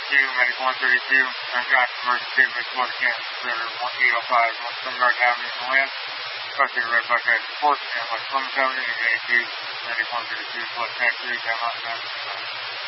Medic 132. I've got emergency admission to Kansas Center 1805 North Summergarden Avenue in the land. Proceed to Red Buckeye Support and West Clemens Avenue, engage 2, Medic 132, select taxi, down on